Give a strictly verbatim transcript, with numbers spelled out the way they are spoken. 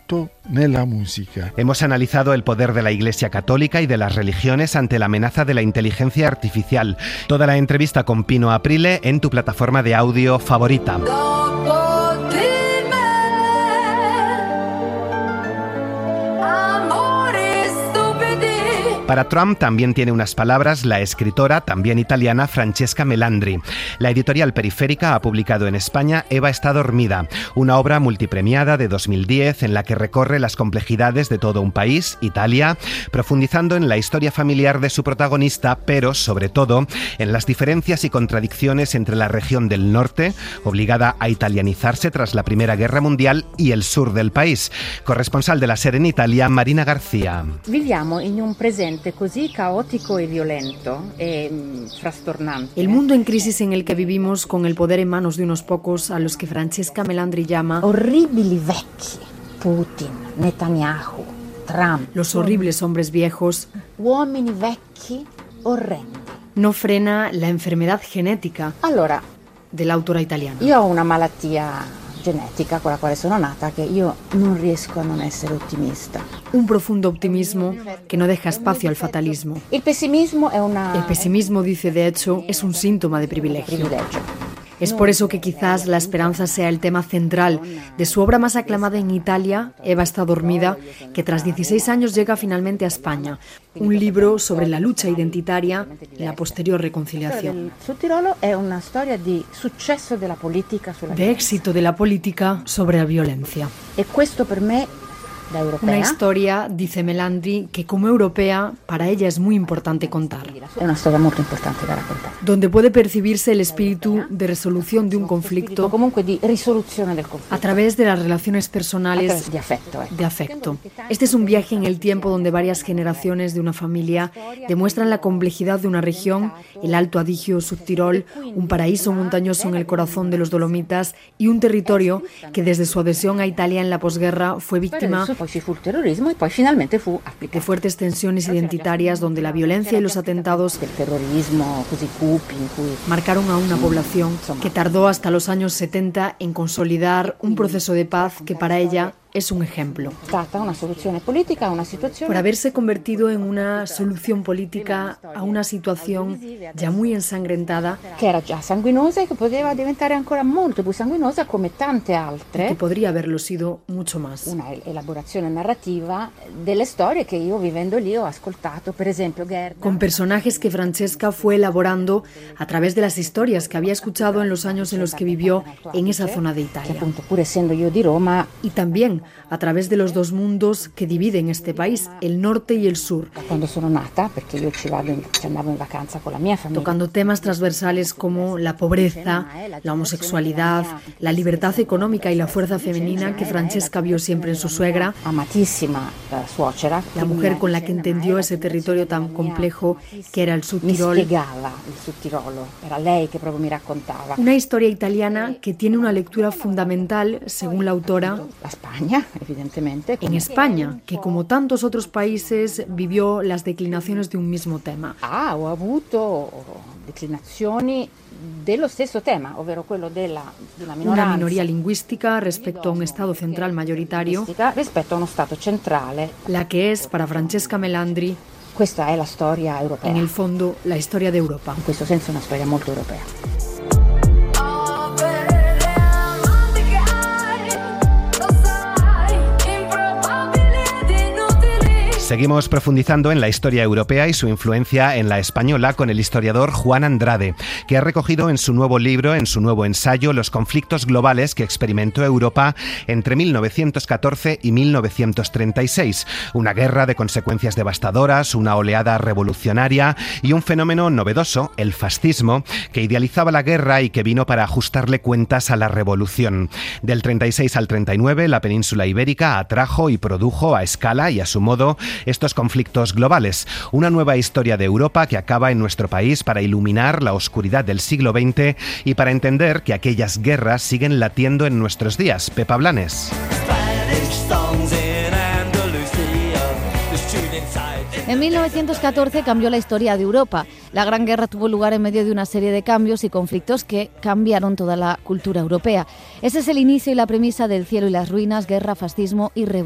soprattutto nella musica. Hemos analizado el poder de la Iglesia Católica y de las religiones ante la amenaza de la inteligencia artificial. Toda la entrevista con Pino Aprile en tu plataforma de audio favorita. Para Trump también tiene unas palabras la escritora, también italiana, Francesca Melandri. La editorial Periférica ha publicado en España Eva está dormida, una obra multipremiada de dos mil diez en la que recorre las complejidades de todo un país, Italia, profundizando en la historia familiar de su protagonista, pero sobre todo en las diferencias y contradicciones entre la región del norte, obligada a italianizarse tras la Primera Guerra Mundial, y el sur del país. Corresponsal de la SER en Italia, Marina García. Viviamo in un presente così caótico y violento e frastornante. El mundo en crisis en el que vivimos, con el poder en manos de unos pocos a los que Francesca Melandri llama orribili vecchi, Putin, Netanyahu, Trump. Los horribles hombres viejos. Uomini vecchi orrendi. No frena la enfermedad genética allora, de la autora italiana. Io ho una malattia genetica con la quale sono nata, che io non riesco a non essere ottimista. Un profundo optimismo que no deja espacio al fatalismo. El pesimismo è una... El pesimismo, dice, de hecho, es un síntoma de privilegio. Es por eso que quizás la esperanza sea el tema central de su obra más aclamada en Italia, Eva está dormida, que tras dieciséis años llega finalmente a España. Un libro sobre la lucha identitaria y la posterior reconciliación. Sul Tirolo è una storia di successo della politica sulla de éxito de la política sobre la violencia. E questo per me, da europea, una historia, dice Melandri, que como europea para ella es muy importante contar. Es una historia muy importante da raccontare. Donde puede percibirse el espíritu de resolución de un conflicto, comunque di risoluzione del conflitto, a través de las relaciones personales de afecto, eh. de afecto. Este es un viaje en el tiempo donde varias generaciones de una familia demuestran la complejidad de una región, el Alto Adigio Subtirol, un paraíso montañoso en el corazón de los Dolomitas y un territorio que desde su adhesión a Italia en la posguerra fue víctima poi ci fu il terrorismo e poi finalmente fu de fuertes tensiones identitarias donde la violencia y los atentados del terrorismo così cupi in cui marcaron a una población que tardó hasta los años setenta en consolidar un proceso de paz que para ella es un ejemplo. Una solución política a una situación. Por haberse convertido en una solución política a una situación ya muy ensangrentada, que era già sanguinosa y que poteva diventare ancora molto più sanguinosa come tante altre, que podría haberlo sido mucho más. Una elaborazione narrativa delle storie che io vivendo lì ho ascoltato, per esempio Gerda, con personajes que Francesca fue elaborando a través de las historias que había escuchado en los años en los que vivió en esa zona de Italia. Que appunto, pur essendo io di Roma, y también a través de los dos mundos que dividen este país, el norte y el sur. Cuando sono nata, perché io ci vado in, ci andavo in vacanza con la mia familia. Tocando temas transversales como la pobreza, la homosexualidad, la libertad económica y la fuerza femenina que Francesca vio siempre en su suegra. Amatissima suocera. La mujer con la que entendió ese territorio tan complejo que era el Subtirol. Mi spiegava il Sudtirolo, era lei che proprio mi raccontava. Una historia italiana que tiene una lectura fundamental, según la autora, la España, evidentemente. En España, que como tantos otros países vivió las declinaciones de un mismo tema. Ah, ho avuto declinazioni dello stesso tema, ovvero quello della, della minoranza. Una minoría lingüística respecto a un Estado central mayoritario, rispetto a uno Stato centrale, la que es para Francesca Melandri, questa è la storia europea. En el fondo, la historia de Europa. In questo senso è una storia molto europea. Seguimos profundizando en la historia europea y su influencia en la española con el historiador Juan Andrade, que ha recogido en su nuevo libro, en su nuevo ensayo, los conflictos globales que experimentó Europa entre mil novecientos catorce y mil novecientos treinta y seis. Una guerra de consecuencias devastadoras, una oleada revolucionaria y un fenómeno novedoso, el fascismo, que idealizaba la guerra y que vino para ajustarle cuentas a la revolución. Del treinta y seis al treinta y nueve, la península ibérica atrajo y produjo a escala y a su modo estos conflictos globales, una nueva historia de Europa que acaba en nuestro país para iluminar la oscuridad del siglo veinte y para entender que aquellas guerras siguen latiendo en nuestros días. Pepa Blanes. En mil novecientos catorce cambió la historia de Europa. La Gran Guerra tuvo lugar en medio de una serie de cambios y conflictos que cambiaron toda la cultura europea. Ese es el inicio y la premisa del Cielo y las ruinas, guerra, fascismo y revolución.